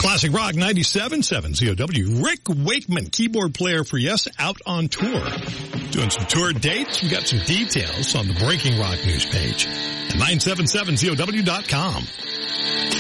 Classic Rock 97.7 COW. Rick Wakeman, keyboard player for Yes, out on tour. Doing some tour dates. We got some details on the Breaking Rock news page at 977COW.com.